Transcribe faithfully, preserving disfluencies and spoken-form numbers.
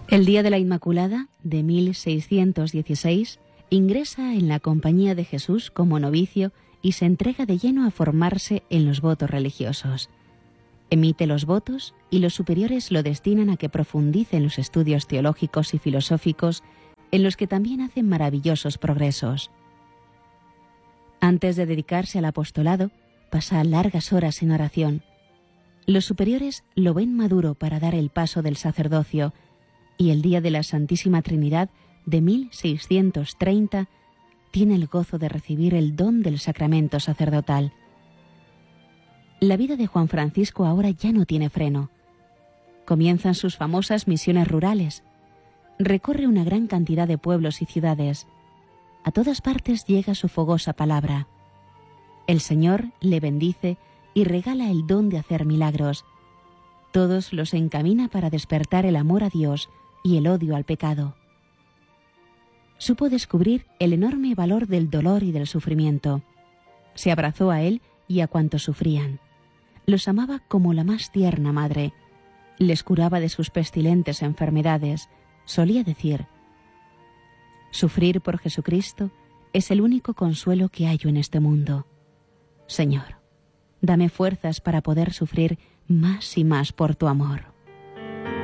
El día de la Inmaculada de mil seiscientos dieciséis ingresa en la Compañía de Jesús como novicio y se entrega de lleno a formarse en los votos religiosos. Emite los votos y los superiores lo destinan a que profundice en los estudios teológicos y filosóficos, en los que también hacen maravillosos progresos. Antes de dedicarse al apostolado, pasa largas horas en oración. Los superiores lo ven maduro para dar el paso del sacerdocio, y el día de la Santísima Trinidad de mil seiscientos treinta tiene el gozo de recibir el don del sacramento sacerdotal. La vida de Juan Francisco ahora ya no tiene freno. Comienzan sus famosas misiones rurales. Recorre una gran cantidad de pueblos y ciudades. A todas partes llega su fogosa palabra. El Señor le bendice y regala el don de hacer milagros. Todos los encamina para despertar el amor a Dios y el odio al pecado. Supo descubrir el enorme valor del dolor y del sufrimiento. Se abrazó a él y a cuantos sufrían. Los amaba como la más tierna madre. Les curaba de sus pestilentes enfermedades. Solía decir: sufrir por Jesucristo es el único consuelo que hallo en este mundo. Señor, dame fuerzas para poder sufrir más y más por tu amor.